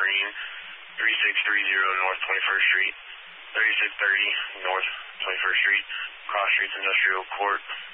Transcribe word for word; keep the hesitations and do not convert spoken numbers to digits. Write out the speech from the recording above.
Marine, thirty-six thirty North twenty-first Street, thirty-six thirty North twenty-first Street, Cross Streets Industrial Court.